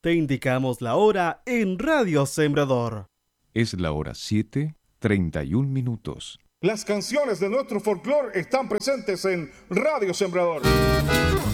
Te indicamos la hora en Radio Sembrador. Es la hora 7:31. Las canciones de nuestro folclore están presentes en Radio Sembrador.